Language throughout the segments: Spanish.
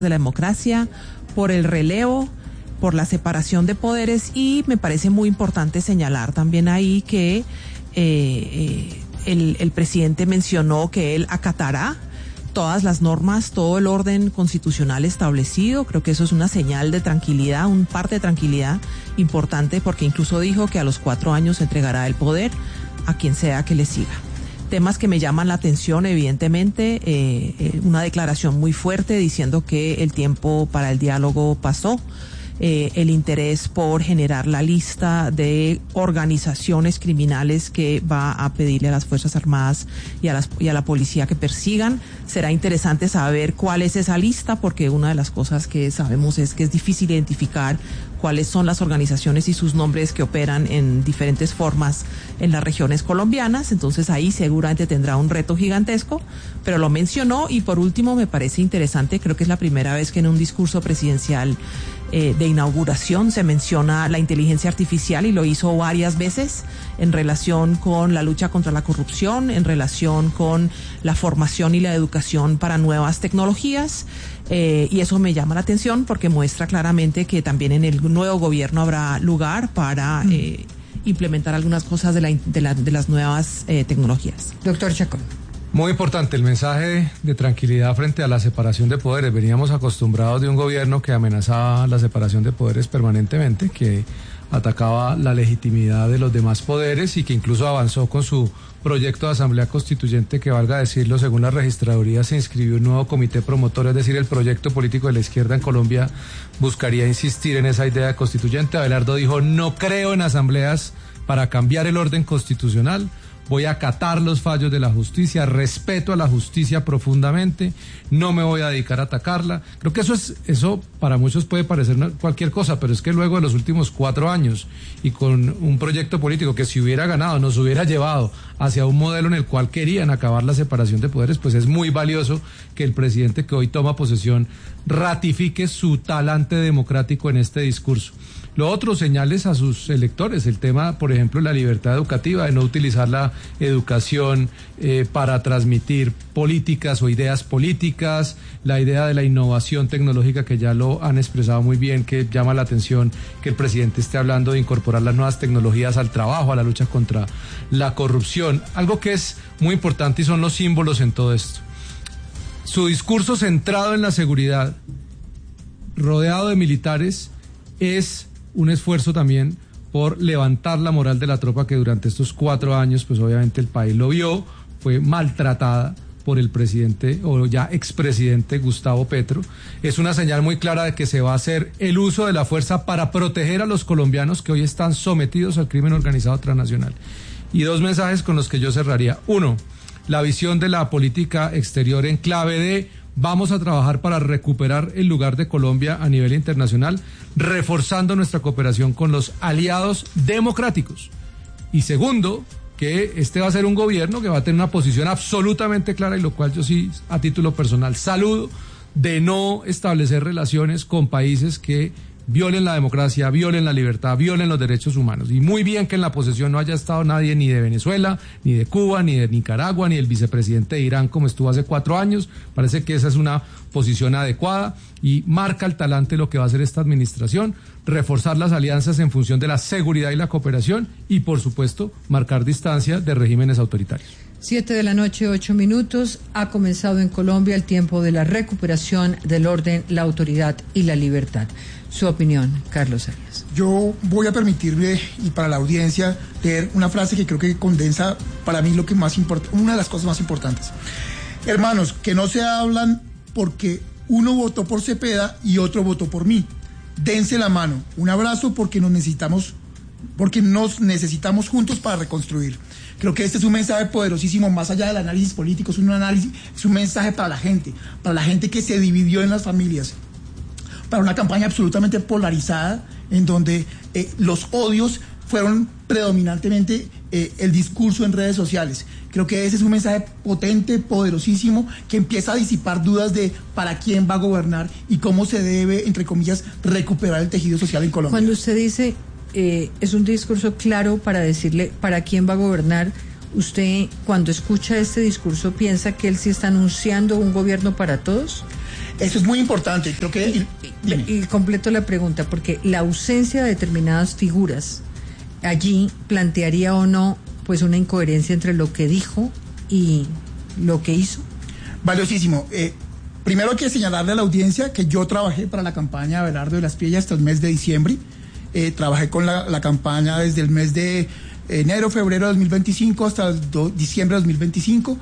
de la democracia, por el relevo, por la separación de poderes, y me parece muy importante señalar también ahí que el presidente mencionó que él acatará todas las normas, todo el orden constitucional establecido. Creo que eso es una señal de tranquilidad, un parte de tranquilidad importante, porque incluso dijo que a los 4 años entregará el poder a quien sea que le siga. Temas que me llaman la atención, evidentemente, una declaración muy fuerte diciendo que el tiempo para el diálogo pasó, el interés por generar la lista de organizaciones criminales que va a pedirle a las Fuerzas Armadas y a la policía que persigan. Será interesante saber cuál es esa lista, porque una de las cosas que sabemos es que es difícil identificar cuáles son las organizaciones y sus nombres que operan en diferentes formas en las regiones colombianas. Entonces ahí seguramente tendrá un reto gigantesco, pero lo mencionó. Y por último, me parece interesante, creo que es la primera vez que en un discurso presidencial de inauguración se menciona la inteligencia artificial, y lo hizo varias veces en relación con la lucha contra la corrupción, en relación con la formación y la educación para nuevas tecnologías. Y eso me llama la atención porque muestra claramente que también en el nuevo gobierno habrá lugar para implementar algunas cosas de las nuevas tecnologías. Doctor Chacón. Muy importante el mensaje de tranquilidad frente a la separación de poderes. Veníamos acostumbrados de un gobierno que amenazaba la separación de poderes permanentemente, que atacaba la legitimidad de los demás poderes y que incluso avanzó con su proyecto de asamblea constituyente, que, valga decirlo, según la registraduría se inscribió un nuevo comité promotor, es decir, el proyecto político de la izquierda en Colombia buscaría insistir en esa idea constituyente. Abelardo dijo: no creo en asambleas para cambiar el orden constitucional, voy a acatar los fallos de la justicia, respeto a la justicia profundamente, no me voy a dedicar a atacarla. Creo que eso para muchos puede parecer cualquier cosa, pero es que luego de los últimos 4 años y con un proyecto político que, si hubiera ganado, nos hubiera llevado hacia un modelo en el cual querían acabar la separación de poderes, pues es muy valioso que el presidente que hoy toma posesión ratifique su talante democrático en este discurso. Lo otro, señales a sus electores, el tema, por ejemplo, la libertad educativa, de no utilizar la educación para transmitir políticas o ideas políticas, la idea de la innovación tecnológica, que ya lo han expresado muy bien, que llama la atención que el presidente esté hablando de incorporar las nuevas tecnologías al trabajo, a la lucha contra la corrupción. Algo que es muy importante y son los símbolos en todo esto. Su discurso centrado en la seguridad, rodeado de militares, es un esfuerzo también por levantar la moral de la tropa, que durante estos 4 años, pues obviamente el país lo vio, fue maltratada por el presidente o ya expresidente Gustavo Petro. Es una señal muy clara de que se va a hacer el uso de la fuerza para proteger a los colombianos que hoy están sometidos al crimen organizado transnacional. Y 2 mensajes con los que yo cerraría. 1, la visión de la política exterior en clave de: vamos a trabajar para recuperar el lugar de Colombia a nivel internacional, reforzando nuestra cooperación con los aliados democráticos. Y segundo, que este va a ser un gobierno que va a tener una posición absolutamente clara, y lo cual yo sí, a título personal, saludo, de no establecer relaciones con países que violen la democracia, violen la libertad, violen los derechos humanos. Y muy bien que en la posesión no haya estado nadie ni de Venezuela, ni de Cuba, ni de Nicaragua, ni el vicepresidente de Irán, como estuvo hace 4 años. Parece que esa es una posición adecuada y marca el talante de lo que va a hacer esta administración: reforzar las alianzas en función de la seguridad y la cooperación, y por supuesto marcar distancia de regímenes autoritarios. 7:08 p.m. Ha comenzado en Colombia el tiempo de la recuperación del orden, la autoridad y la libertad. Su opinión, Carlos Arias. Yo voy a permitirme, y para la audiencia, leer una frase que creo que condensa para mí lo que más importa, una de las cosas más importantes. Hermanos, que no se hablan porque uno votó por Cepeda y otro votó por mí. Dense la mano. Un abrazo, porque nos necesitamos juntos para reconstruir. Creo que este es un mensaje poderosísimo, más allá del análisis político, es un mensaje para la gente que se dividió en las familias, para una campaña absolutamente polarizada, en donde los odios fueron predominantemente el discurso en redes sociales. Creo que ese es un mensaje potente, poderosísimo, que empieza a disipar dudas de para quién va a gobernar y cómo se debe, entre comillas, recuperar el tejido social en Colombia. Cuando usted dice es un discurso claro para decirle para quién va a gobernar, usted, cuando escucha este discurso, ¿piensa que él sí está anunciando un gobierno para todos? Eso es muy importante. Creo que... Y completo la pregunta, porque la ausencia de determinadas figuras allí plantearía o no pues una incoherencia entre lo que dijo y lo que hizo. Valiosísimo. Primero hay que señalarle a la audiencia que yo trabajé para la campaña de Abelardo de la Espriella hasta el mes de diciembre. Trabajé con la campaña desde el mes de enero, febrero de 2025 hasta el diciembre de 2025.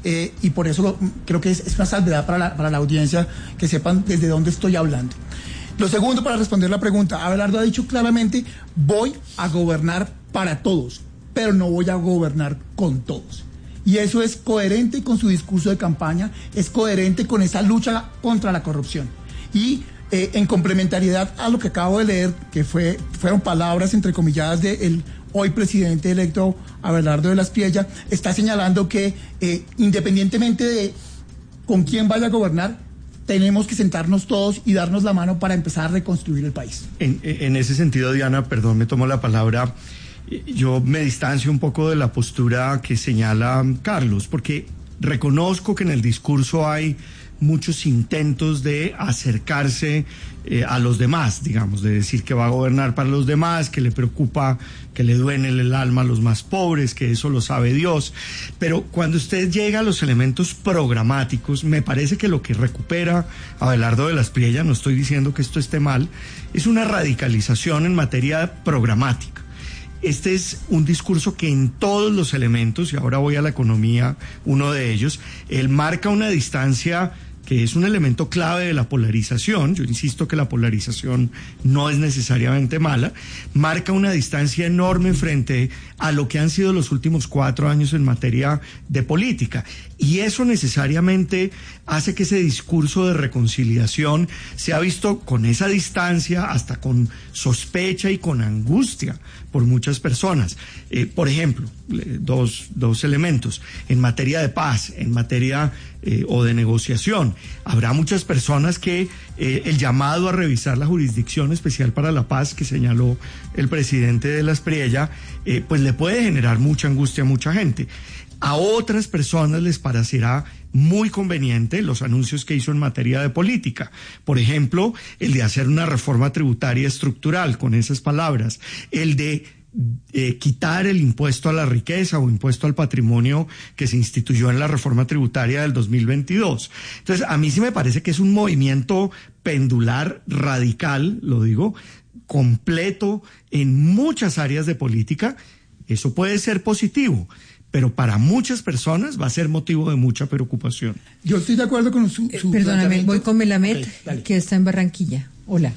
Y por eso creo que es una salvedad para la audiencia que sepan desde dónde estoy hablando. Lo segundo, para responder la pregunta, Abelardo ha dicho claramente, voy a gobernar para todos, pero no voy a gobernar con todos. Y eso es coherente con su discurso de campaña, es coherente con esa lucha contra la corrupción. Y en complementariedad a lo que acabo de leer, que fueron palabras entrecomilladas del hoy presidente electo Abelardo de la Espriella, está señalando que independientemente de con quién vaya a gobernar, tenemos que sentarnos todos y darnos la mano para empezar a reconstruir el país. En ese sentido, Diana, perdón, me tomo la palabra. Yo me distancio un poco de la postura que señala Carlos, porque reconozco que en el discurso hay muchos intentos de acercarse a los demás, digamos, de decir que va a gobernar para los demás, que le preocupa, que le duele el alma a los más pobres, que eso lo sabe Dios. Pero cuando usted llega a los elementos programáticos, me parece que lo que recupera Abelardo de la Espriella, no estoy diciendo que esto esté mal, es una radicalización en materia programática. Este es un discurso que en todos los elementos, y ahora voy a la economía, uno de ellos, él marca una distancia que es un elemento clave de la polarización. Yo insisto que la polarización no es necesariamente mala, marca una distancia enorme frente a lo que han sido los últimos 4 años en materia de política. Y eso necesariamente hace que ese discurso de reconciliación sea visto con esa distancia, hasta con sospecha y con angustia por muchas personas. Por ejemplo, dos elementos. En materia de paz, en materia o de negociación, habrá muchas personas que el llamado a revisar la Jurisdicción Especial para la Paz que señaló el presidente de la Espriella, pues le puede generar mucha angustia a mucha gente. A otras personas les parecerá muy conveniente los anuncios que hizo en materia de política. Por ejemplo, el de hacer una reforma tributaria estructural, con esas palabras, el de quitar el impuesto a la riqueza o impuesto al patrimonio que se instituyó en la reforma tributaria del 2022. Entonces, a mí sí me parece que es un movimiento pendular radical, lo digo, completo en muchas áreas de política. Eso puede ser positivo, pero para muchas personas va a ser motivo de mucha preocupación. Yo estoy de acuerdo con su perdóname, voy con Melamed, okay, que está en Barranquilla. Hola.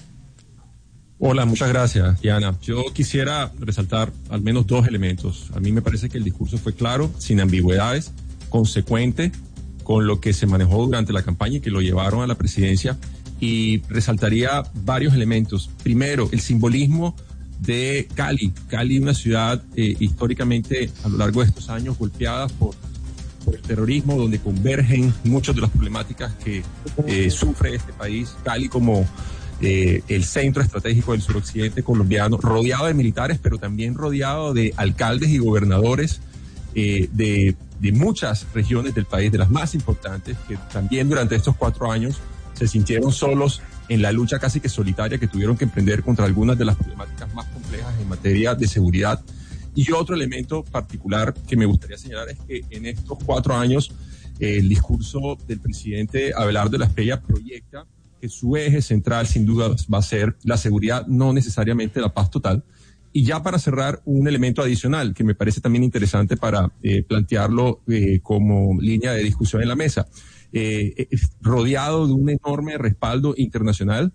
Hola, muchas gracias, Diana. Yo quisiera resaltar al menos 2 elementos. A mí me parece que el discurso fue claro, sin ambigüedades, consecuente con lo que se manejó durante la campaña y que lo llevaron a la presidencia. Y resaltaría varios elementos. Primero, el simbolismo de Cali. Cali, una ciudad históricamente a lo largo de estos años golpeada por el terrorismo, donde convergen muchas de las problemáticas que sufre este país. Cali como el centro estratégico del suroccidente colombiano, rodeado de militares, pero también rodeado de alcaldes y gobernadores de muchas regiones del país, de las más importantes, que también durante estos 4 años se sintieron solos en la lucha casi que solitaria que tuvieron que emprender contra algunas de las problemáticas más complejas en materia de seguridad. Y otro elemento particular que me gustaría señalar es que en estos 4 años el discurso del presidente Abelardo de la Espriella proyecta que su eje central sin duda va a ser la seguridad, no necesariamente la paz total. Y ya para cerrar, un elemento adicional que me parece también interesante para plantearlo como línea de discusión en la mesa. Rodeado de un enorme respaldo internacional,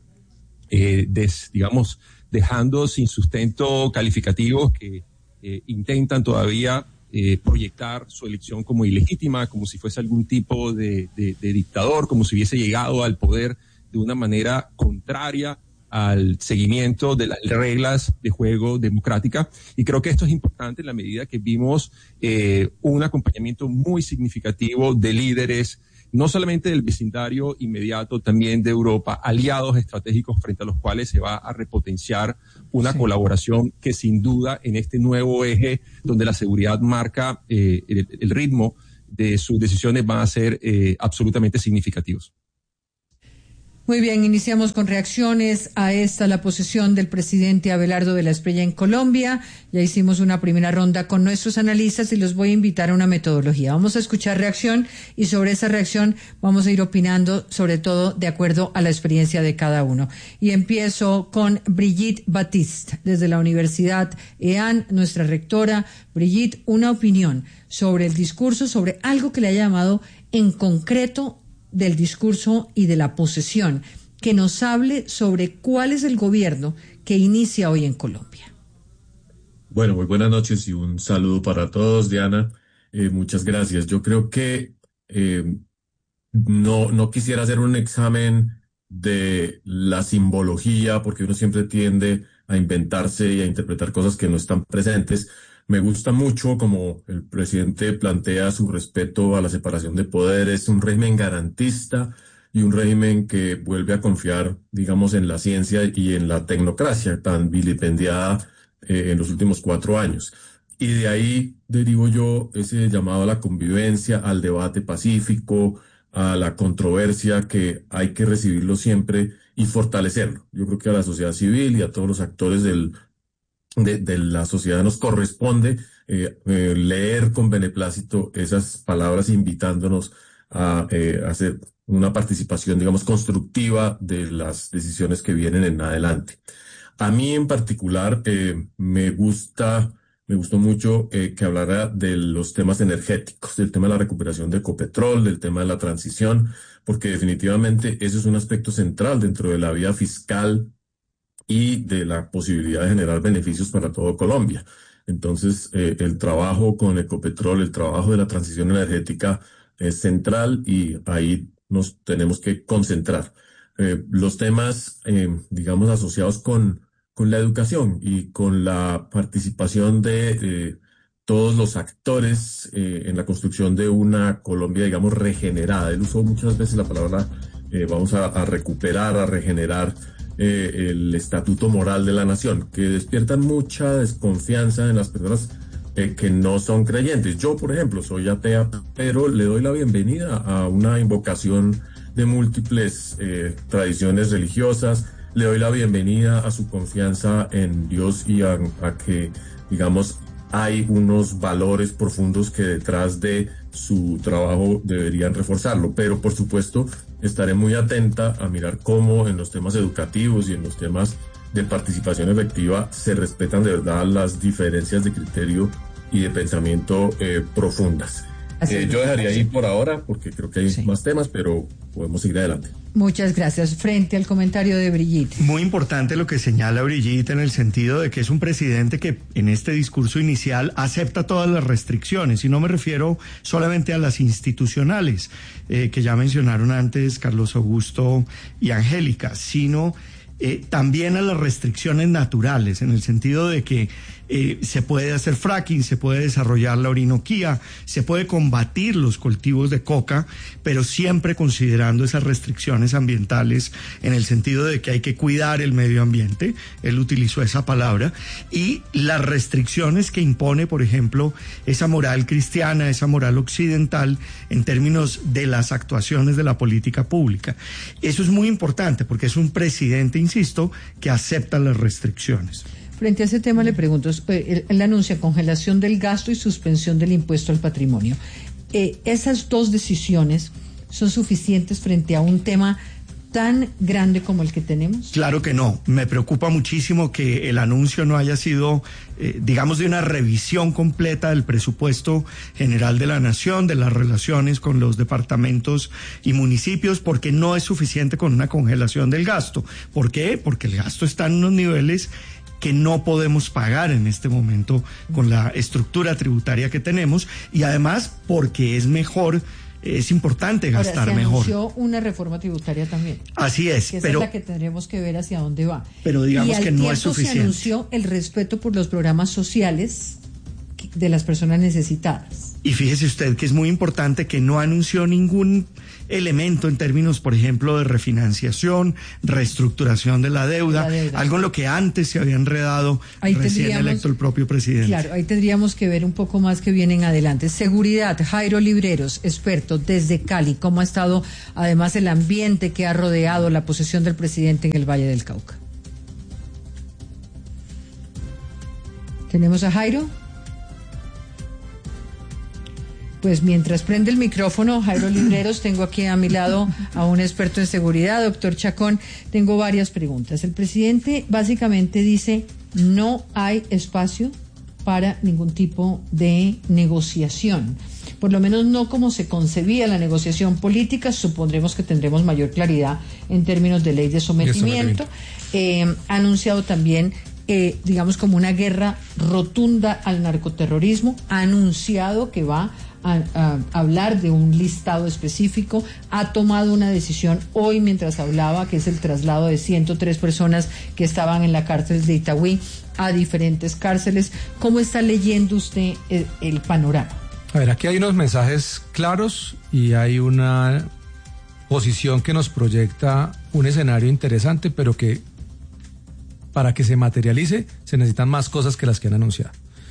digamos, dejando sin sustento calificativos que intentan todavía proyectar su elección como ilegítima, como si fuese algún tipo de dictador, como si hubiese llegado al poder de una manera contraria al seguimiento de las reglas de juego democrática. Y creo que esto es importante en la medida que vimos un acompañamiento muy significativo de líderes, no solamente del vecindario inmediato, también de Europa, aliados estratégicos frente a los cuales se va a repotenciar una colaboración que sin duda en este nuevo eje donde la seguridad marca el ritmo de sus decisiones van a ser absolutamente significativos. Muy bien, iniciamos con reacciones a la posesión del presidente Abelardo de la Espriella en Colombia. Ya hicimos una primera ronda con nuestros analistas y los voy a invitar a una metodología. Vamos a escuchar reacción y sobre esa reacción vamos a ir opinando, sobre todo de acuerdo a la experiencia de cada uno. Y empiezo con Brigitte Baptiste, desde la Universidad EAN, nuestra rectora. Brigitte, una opinión sobre el discurso, sobre algo que le haya llamado en concreto del discurso y de la posesión, que nos hable sobre cuál es el gobierno que inicia hoy en Colombia. Bueno, muy buenas noches y un saludo para todos, Diana. Muchas gracias. Yo creo que no quisiera hacer un examen de la simbología, porque uno siempre tiende a inventarse y a interpretar cosas que no están presentes. Me gusta mucho como el presidente plantea su respeto a la separación de poderes, un régimen garantista y un régimen que vuelve a confiar, digamos, en la ciencia y en la tecnocracia tan vilipendiada en los últimos 4 años. Y de ahí derivo yo ese llamado a la convivencia, al debate pacífico, a la controversia, que hay que recibirlo siempre y fortalecerlo. Yo creo que a la sociedad civil y a todos los actores de la sociedad nos corresponde leer con beneplácito esas palabras, invitándonos a hacer una participación, digamos, constructiva de las decisiones que vienen en adelante. A mí en particular me gustó mucho que hablara de los temas energéticos, del tema de la recuperación de Ecopetrol, del tema de la transición, porque definitivamente ese es un aspecto central dentro de la vía fiscal y de la posibilidad de generar beneficios para todo Colombia. Entonces, el trabajo con Ecopetrol, el trabajo de la transición energética es central y ahí nos tenemos que concentrar. Los temas, digamos, asociados con la educación y con la participación de todos los actores en la construcción de una Colombia, digamos, regenerada. Él usó muchas veces la palabra, vamos a recuperar, a regenerar el estatuto moral de la nación, que despiertan mucha desconfianza en las personas que no son creyentes. Yo, por ejemplo, soy atea, pero le doy la bienvenida a una invocación de múltiples tradiciones religiosas. Le doy la bienvenida a su confianza en Dios y a que, digamos, hay unos valores profundos que detrás de su trabajo deberían reforzarlo. Pero, por supuesto, estaré muy atenta a mirar cómo en los temas educativos y en los temas de participación efectiva se respetan de verdad las diferencias de criterio y de pensamiento profundas. Yo dejaría ahí por ahora porque creo que hay más temas, pero podemos seguir adelante. Muchas gracias. Frente al comentario de Brigitte. Muy importante lo que señala Brigitte en el sentido de que es un presidente que en este discurso inicial acepta todas las restricciones, y no me refiero solamente a las institucionales que ya mencionaron antes Carlos Augusto y Angélica, sino también a las restricciones naturales, en el sentido de que se puede hacer fracking, se puede desarrollar la orinoquía, se puede combatir los cultivos de coca, pero siempre considerando esas restricciones ambientales, en el sentido de que hay que cuidar el medio ambiente. Él utilizó esa palabra, y las restricciones que impone, por ejemplo, esa moral cristiana, esa moral occidental en términos de las actuaciones de la política pública. Eso es muy importante porque es un presidente, insisto, que acepta las restricciones. Frente a ese tema le pregunto, él anuncia congelación del gasto y suspensión del impuesto al patrimonio. ¿Esas dos decisiones son suficientes frente a un tema tan grande como el que tenemos? Claro que no. Me preocupa muchísimo que el anuncio no haya sido, digamos, de una revisión completa del presupuesto general de la nación, de las relaciones con los departamentos y municipios, porque no es suficiente con una congelación del gasto. ¿Por qué? Porque el gasto está en unos niveles que no podemos pagar en este momento con la estructura tributaria que tenemos, y además porque es mejor, es importante gastar mejor. Se anunció una reforma tributaria también. Así es, que pero es la que tendremos que ver hacia dónde va. Pero digamos que no es suficiente. Se anunció el respeto por los programas sociales de las personas necesitadas. Y fíjese usted que es muy importante que no anunció ningún elemento en términos, por ejemplo, de refinanciación, reestructuración de la deuda, algo en lo que antes se había enredado recién electo el propio presidente. Claro, ahí tendríamos que ver un poco más que vienen adelante. Seguridad, Jairo Libreros, experto desde Cali, ¿cómo ha estado además el ambiente que ha rodeado la posesión del presidente en el Valle del Cauca? ¿Tenemos a Jairo? Pues mientras prende el micrófono, Jairo Libreros, tengo aquí a mi lado a un experto en seguridad, doctor Chacón. Tengo varias preguntas. El presidente básicamente dice, no hay espacio para ningún tipo de negociación. Por lo menos no como se concebía la negociación política. Supondremos que tendremos mayor claridad en términos de ley de sometimiento. Ha anunciado también digamos como una guerra rotunda al narcoterrorismo, ha anunciado que va a hablar de un listado específico, ha tomado una decisión hoy mientras hablaba, que es el traslado de 103 personas que estaban en la cárcel de Itagüí a diferentes cárceles. ¿Cómo está leyendo usted el panorama? A ver, aquí hay unos mensajes claros y hay una posición que nos proyecta un escenario interesante, pero que para que se materialice se necesitan más cosas que las que han anunciado.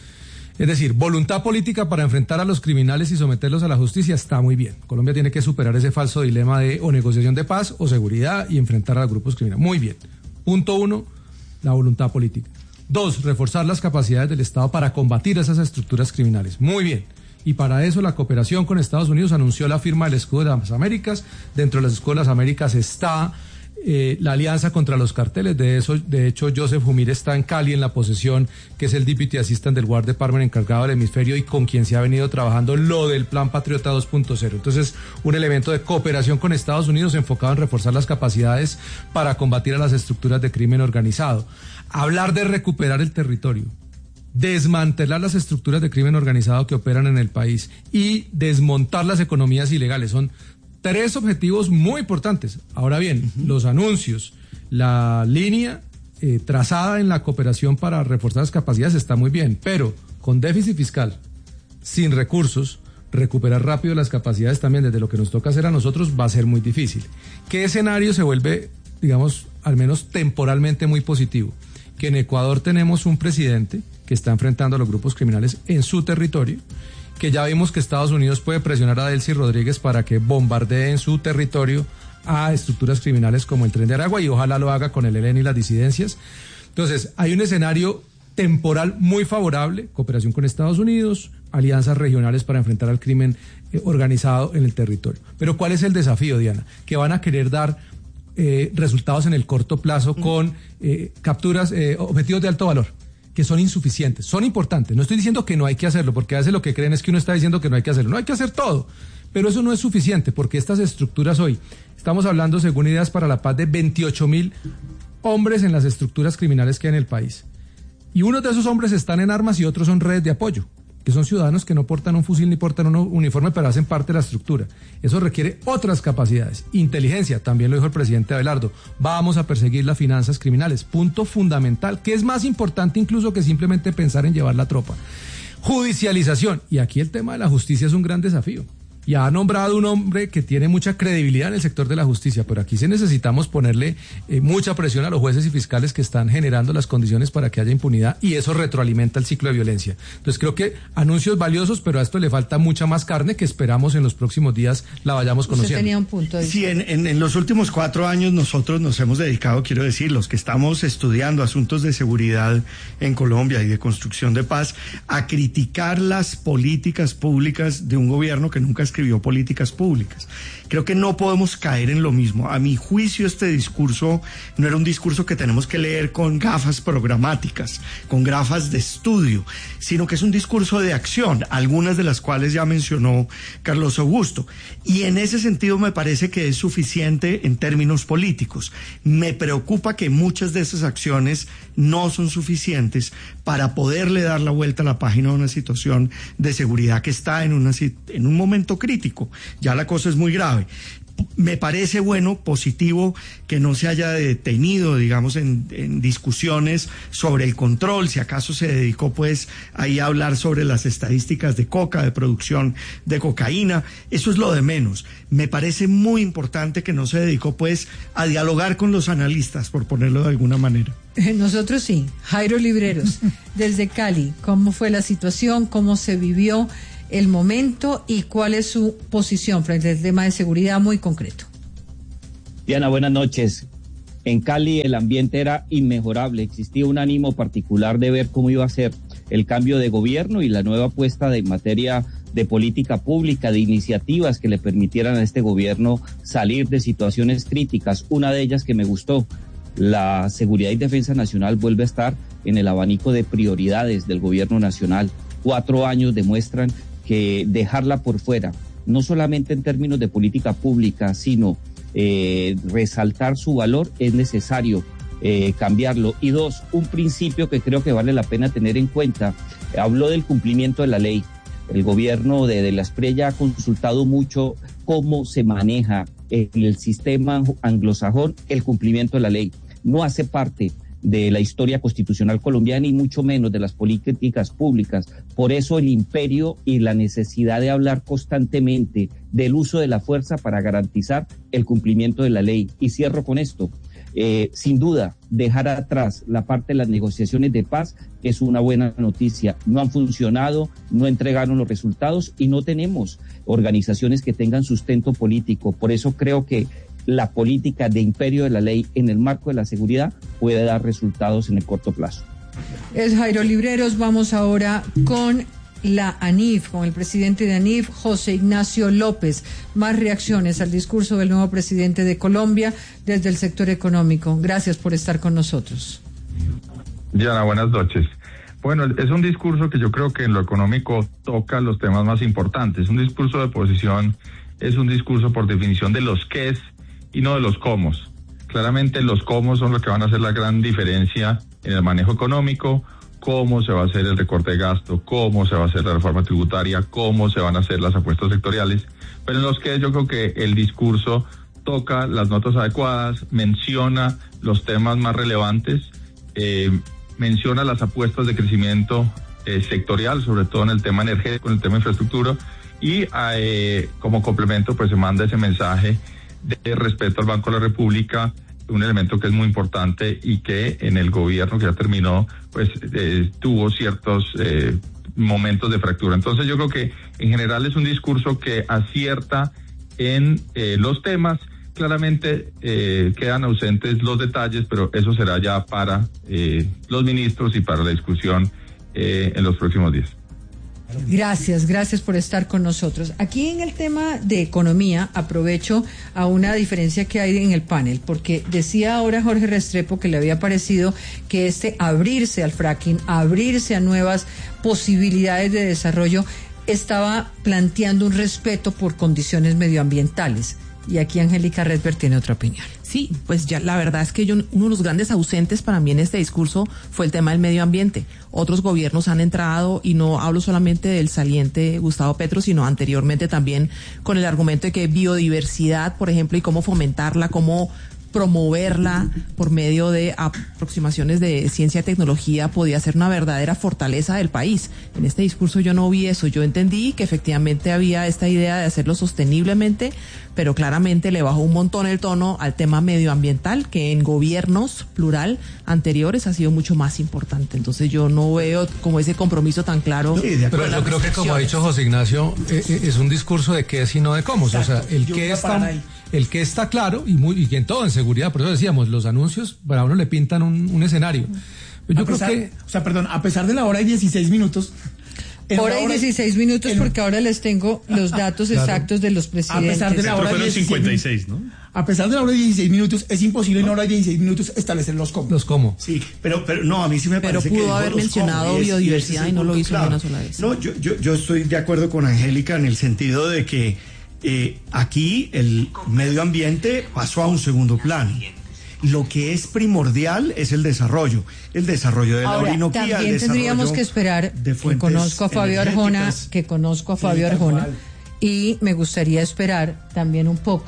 Es decir, voluntad política para enfrentar a los criminales y someterlos a la justicia está muy bien. Colombia tiene que superar ese falso dilema de o negociación de paz o seguridad y enfrentar a los grupos criminales. Muy bien. Punto 1, la voluntad política. 2, reforzar las capacidades del Estado para combatir esas estructuras criminales. Muy bien. Y para eso la cooperación con Estados Unidos anunció la firma del Escudo de las Américas. Dentro de las Escudo de las Américas está la alianza contra los carteles. De hecho, Joseph Humir está en Cali en la posesión, que es el Deputy Assistant del War Department encargado del hemisferio y con quien se ha venido trabajando lo del Plan Patriota 2.0. Entonces, un elemento de cooperación con Estados Unidos enfocado en reforzar las capacidades para combatir a las estructuras de crimen organizado. Hablar de recuperar el territorio, desmantelar las estructuras de crimen organizado que operan en el país y desmontar las economías ilegales. Son 3 objetivos muy importantes. Ahora bien, los anuncios, la línea trazada en la cooperación para reforzar las capacidades está muy bien, pero con déficit fiscal, sin recursos, recuperar rápido las capacidades también desde lo que nos toca hacer a nosotros va a ser muy difícil. ¿Qué escenario se vuelve, digamos, al menos temporalmente muy positivo? Que en Ecuador tenemos un presidente que está enfrentando a los grupos criminales en su territorio, que ya vimos que Estados Unidos puede presionar a Delcy Rodríguez para que bombardee en su territorio a estructuras criminales como el Tren de Aragua y ojalá lo haga con el ELN y las disidencias. Entonces, hay un escenario temporal muy favorable, cooperación con Estados Unidos, alianzas regionales para enfrentar al crimen organizado en el territorio. Pero ¿cuál es el desafío, Diana? Que van a querer dar resultados en el corto plazo con capturas, objetivos de alto valor, que son insuficientes, son importantes. No estoy diciendo que no hay que hacerlo, porque a veces lo que creen es que uno está diciendo que no hay que hacerlo. No hay que hacer todo, pero eso no es suficiente, porque estas estructuras hoy, estamos hablando, según Ideas para la Paz, de 28.000 hombres en las estructuras criminales que hay en el país. Y unos de esos hombres están en armas y otros son redes de apoyo, que son ciudadanos que no portan un fusil ni portan un uniforme, pero hacen parte de la estructura. Eso requiere otras capacidades. Inteligencia, también lo dijo el presidente Abelardo. Vamos a perseguir las finanzas criminales. Punto fundamental, que es más importante incluso que simplemente pensar en llevar la tropa. Judicialización. Y aquí el tema de la justicia es un gran desafío. Y ha nombrado un hombre que tiene mucha credibilidad en el sector de la justicia, pero aquí sí necesitamos ponerle mucha presión a los jueces y fiscales que están generando las condiciones para que haya impunidad y eso retroalimenta el ciclo de violencia. Entonces creo que anuncios valiosos, pero a esto le falta mucha más carne que esperamos en los próximos días la vayamos conociendo. Usted tenía un punto de... Sí, en los últimos 4 años nosotros nos hemos dedicado, quiero decir, los que estamos estudiando asuntos de seguridad en Colombia y de construcción de paz, a criticar las políticas públicas de un gobierno que nunca escribió políticas públicas. Creo que no podemos caer en lo mismo. A mi juicio, este discurso no era un discurso que tenemos que leer con gafas programáticas, con gafas de estudio, sino que es un discurso de acción, algunas de las cuales ya mencionó Carlos Augusto. Y en ese sentido me parece que es suficiente en términos políticos. Me preocupa que muchas de esas acciones no son suficientes para poderle dar la vuelta a la página a una situación de seguridad que está en un momento crítico. Ya la cosa es muy grave. Me parece bueno, positivo, que no se haya detenido, digamos, en discusiones sobre el control, si acaso se dedicó pues ahí a hablar sobre las estadísticas de coca, de producción de cocaína, eso es lo de menos. Me parece muy importante que no se dedicó pues a dialogar con los analistas, por ponerlo de alguna manera. Nosotros sí. Jairo Libreros, desde Cali, ¿cómo fue la situación? ¿Cómo se vivió el momento y cuál es su posición frente al tema de seguridad muy concreto? Diana, buenas noches. En Cali el ambiente era inmejorable, existía un ánimo particular de ver cómo iba a ser el cambio de gobierno y la nueva apuesta en materia de política pública, de iniciativas que le permitieran a este gobierno salir de situaciones críticas. Una de ellas que me gustó, la seguridad y defensa nacional vuelve a estar en el abanico de prioridades del gobierno nacional. 4 años demuestran que dejarla por fuera, no solamente en términos de política pública, sino resaltar su valor, es necesario cambiarlo. Y 2, un principio que creo que vale la pena tener en cuenta, habló del cumplimiento de la ley. El gobierno de la Espriella ha consultado mucho cómo se maneja en el sistema anglosajón el cumplimiento de la ley. No hace parte de la historia constitucional colombiana y mucho menos de las políticas públicas. Por eso el imperio y la necesidad de hablar constantemente del uso de la fuerza para garantizar el cumplimiento de la ley. Y cierro con esto. Sin duda, dejar atrás la parte de las negociaciones de paz es una buena noticia. No han funcionado, no entregaron los resultados y no tenemos organizaciones que tengan sustento político. Por eso creo que la política de imperio de la ley en el marco de la seguridad puede dar resultados en el corto plazo. Es Jairo Libreros. Vamos ahora con la ANIF, con el presidente de ANIF, José Ignacio López. Más reacciones al discurso del nuevo presidente de Colombia desde el sector económico. Gracias por estar con nosotros. Diana, buenas noches. Bueno, es un discurso que yo creo que en lo económico toca los temas más importantes. Un discurso de oposición es un discurso por definición de los qués y no de los cómo. Claramente los cómo son los que van a hacer la gran diferencia en el manejo económico, cómo se va a hacer el recorte de gasto, cómo se va a hacer la reforma tributaria, cómo se van a hacer las apuestas sectoriales. Pero en los que yo creo que el discurso toca las notas adecuadas, menciona los temas más relevantes, menciona las apuestas de crecimiento sectorial, sobre todo en el tema energético, en el tema infraestructura, y como complemento pues se manda ese mensaje de respeto al Banco de la República, un elemento que es muy importante y que en el gobierno que ya terminó pues tuvo ciertos momentos de fractura. Entonces yo creo que en general es un discurso que acierta en los temas. Claramente quedan ausentes los detalles, pero eso será ya para los ministros y para la discusión en los próximos días. Gracias por estar con nosotros. Aquí en el tema de economía aprovecho a una diferencia que hay en el panel, porque decía ahora Jorge Restrepo que le había parecido que abrirse al fracking, abrirse a nuevas posibilidades de desarrollo, estaba planteando un respeto por condiciones medioambientales. Y aquí Angélica Redberg tiene otra opinión. Sí, pues ya la verdad es que uno de los grandes ausentes para mí en este discurso fue el tema del medio ambiente. Otros gobiernos han entrado, y no hablo solamente del saliente Gustavo Petro, sino anteriormente también con el argumento de que biodiversidad, por ejemplo, y cómo fomentarla, cómo promoverla por medio de aproximaciones de ciencia y tecnología podía ser una verdadera fortaleza del país. En este discurso yo no vi eso. Yo entendí que efectivamente había esta idea de hacerlo sosteniblemente, pero claramente le bajó un montón el tono al tema medioambiental, que en gobiernos plural anteriores ha sido mucho más importante. Entonces yo no veo como ese compromiso tan claro. Sí, pero yo creo que, como ha dicho José Ignacio, es un discurso de qué y no de cómo. O sea, el que está claro y que en todo, en seguridad, por eso decíamos, los anuncios para uno le pintan un escenario. Yo creo que... O sea, perdón, a pesar de la hora y 16 minutos... Hora y 16 minutos, porque ahora les tengo los datos exactos de los presidentes. A pesar de la hora fueron 56, ¿no? A pesar de la hora y 16 minutos, es imposible en hora y 16 minutos establecer los cómo. Los cómo. Sí, pero no, a mí sí me parece que... Pero pudo haber mencionado biodiversidad y no lo hizo una sola vez. No, yo estoy de acuerdo con Angélica en el sentido de que aquí el medio ambiente pasó a un segundo plano. Lo que es primordial es el desarrollo de la Orinoquía. También tendríamos que esperar, que conozco a Fabio Arjona, y me gustaría esperar también un poco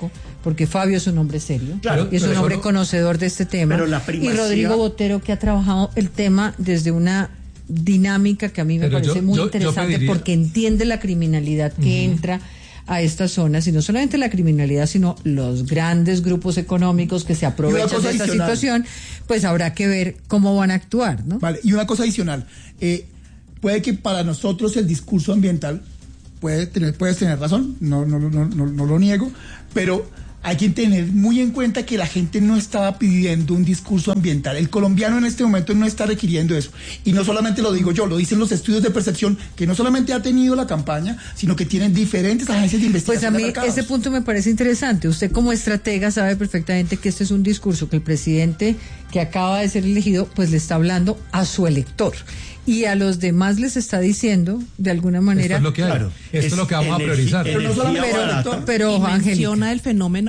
porque Fabio es un hombre serio, Claro, y es un hombre conocedor de este tema, pero la y primacía... Rodrigo Botero, que ha trabajado el tema desde una dinámica que a mí me parece muy interesante, pediría... porque entiende la criminalidad que entra a estas zonas, y no solamente la criminalidad, sino los grandes grupos económicos que se aprovechan de esta situación, pues habrá que ver cómo van a actuar, ¿no? Vale, y una cosa adicional, puede que para nosotros el discurso ambiental, puedes tener razón, no lo niego, pero hay que tener muy en cuenta que la gente no estaba pidiendo un discurso ambiental. El colombiano en este momento no está requiriendo eso. Y no solamente lo digo yo, lo dicen los estudios de percepción, que no solamente ha tenido la campaña, sino que tienen diferentes agencias de investigación. Pues a mí ese punto me parece interesante. Usted como estratega sabe perfectamente que este es un discurso que el presidente que acaba de ser elegido, pues le está hablando a su elector. Y a los demás les está diciendo, de alguna manera... Esto es lo que hay. Esto es lo que vamos a priorizar. Pero Ángel, menciona el fenómeno